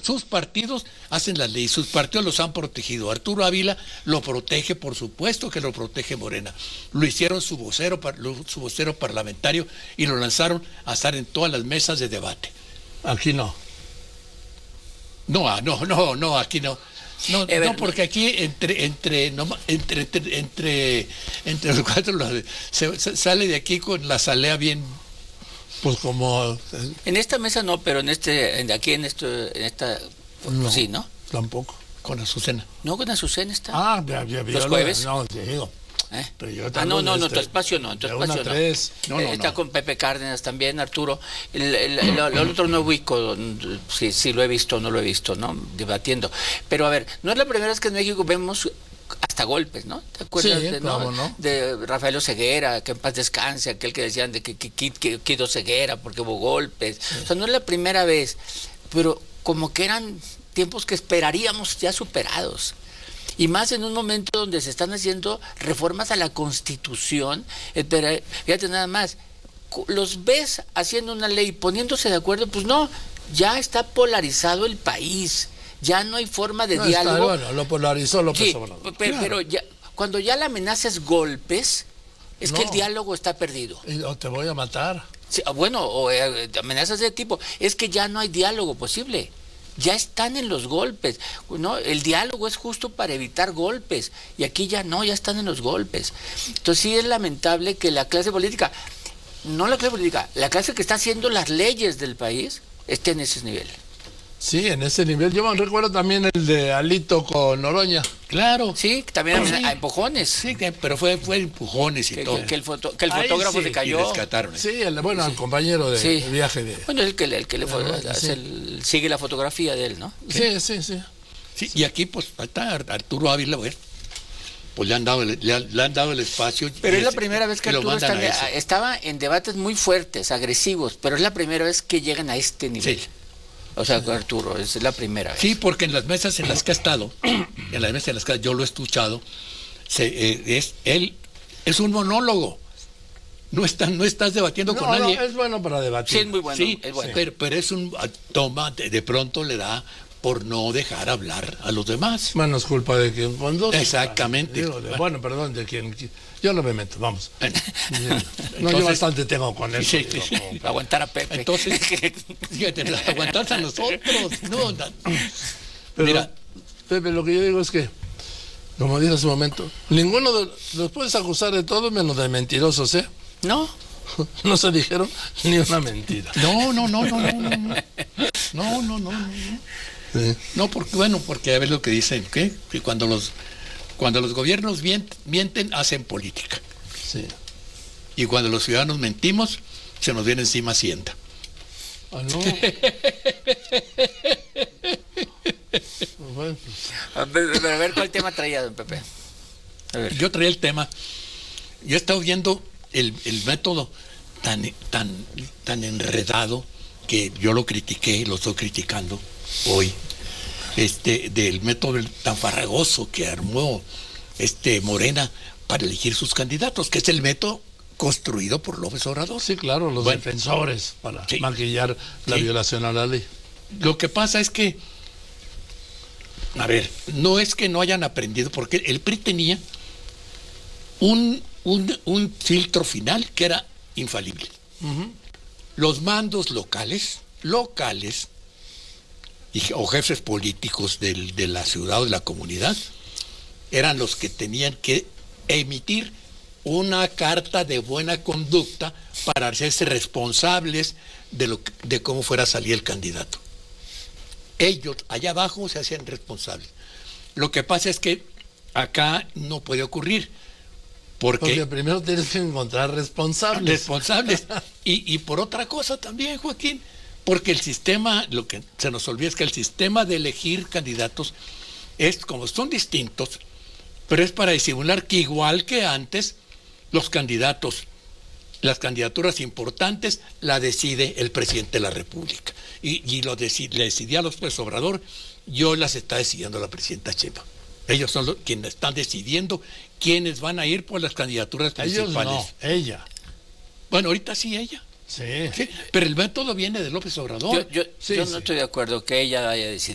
sus partidos hacen las leyes, sus partidos los han protegido. Arturo Ávila lo protege, por supuesto que lo protege Morena. Lo hicieron su vocero parlamentario y lo lanzaron a estar en todas las mesas de debate. Aquí no. No, aquí no. No, porque aquí entre los cuatro se sale de aquí con la salea bien. Pues como en esta mesa no, pero en esta no, sí, ¿no? Tampoco. Con Azucena. No, con Azucena está. Los jueves. No, te digo. Pero yo no, tu espacio no, tu espacio no. Está con Pepe Cárdenas también, Arturo. El otro no ubico, si lo he visto o no lo he visto, ¿no? Debatiendo. Pero a ver, no es la primera vez que en México vemos hasta golpes, ¿no? ¿Te acuerdas de Rafael Oseguera, que en paz descanse, aquel que decían de que quedó ceguera porque hubo golpes? Sí. O sea, no es la primera vez, pero como que eran tiempos que esperaríamos ya superados. Y más en un momento donde se están haciendo reformas a la Constitución. Fíjate nada más, los ves haciendo una ley, poniéndose de acuerdo, pues no, ya está polarizado el país, ya no hay forma de diálogo. Bueno, lo polarizó López Obrador. Pero ya, cuando ya la amenaza es golpes, es que el diálogo está perdido. O te voy a matar. Sí, bueno, o amenazas de tipo, es que ya no hay diálogo posible. Ya están en los golpes, ¿no? El diálogo es justo para evitar golpes, y aquí ya no, ya están en los golpes. Entonces sí es lamentable que la clase política, la clase que está haciendo las leyes del país, esté en ese nivel. Sí, en ese nivel. Yo me recuerdo también el de Alito con Noroña. Claro. Sí, también a empujones. Sí, pero fue empujones y todo. Que el fotógrafo se cayó. Y rescataron. Sí, al compañero de viaje de... Bueno, el que sigue la fotografía de él, ¿no? Sí. Y aquí pues está Arturo Ávila, pues le han dado el espacio. Pero es la primera vez que Arturo estaba en debates muy fuertes, agresivos, pero es la primera vez que llegan a este nivel. Sí. O sea, Arturo, es la primera vez. Sí, porque en las mesas en las que ha estado, yo lo he escuchado, él es un monólogo. No estás debatiendo con nadie. No, es bueno para debatir. Sí, es muy bueno. Sí, es bueno. Pero es un toma, de pronto le da por no dejar hablar a los demás. Bueno, es culpa de quien con dos. Exactamente. Perdón, de quien... Yo no me meto, vamos. Yo bastante tengo con eso. Sí. Aguantar a Pepe. Entonces, fíjate, aguantarse a nosotros. Pero, mira, Pepe, lo que yo digo es que, como dije hace un momento, ninguno los puedes acusar de todo menos de mentirosos, ¿eh? No. No se dijeron ni una mentira. No. Sí. No, porque a ver lo que dicen, que cuando los gobiernos mienten, hacen política. Sí. Y cuando los ciudadanos mentimos, se nos viene encima Hacienda. Ah, no. Bueno. A ver cuál tema traía, don Pepe. A ver. Yo traía el tema. Yo he estado viendo el método tan enredado que yo lo critiqué y lo estoy criticando hoy. Del método tan farragoso que armó Morena para elegir sus candidatos, que es el método construido por López Obrador. Sí, claro, los defensores para maquillar la violación a la ley. Lo que pasa es que, a ver, no es que no hayan aprendido, porque el PRI tenía un filtro final que era infalible. Uh-huh. Los mandos locales, o jefes políticos de la ciudad o de la comunidad, eran los que tenían que emitir una carta de buena conducta para hacerse responsables de cómo fuera a salir el candidato. Ellos, allá abajo, se hacían responsables. Lo que pasa es que acá no puede ocurrir. Porque primero tienes que encontrar responsables. Y por otra cosa también, Joaquín, porque el sistema, lo que se nos olvida es que el sistema de elegir candidatos es como son distintos, pero es para disimular que igual que antes, las candidaturas importantes la decide el presidente de la República. Y le decidía a López Obrador, yo las está decidiendo la presidenta Sheinbaum. Ellos son quienes están decidiendo quiénes van a ir por las candidaturas principales. Ellos no, ella. Bueno, ahorita sí ella. Sí. Pero el método viene de López Obrador. Yo no estoy de acuerdo que ella haya decidido.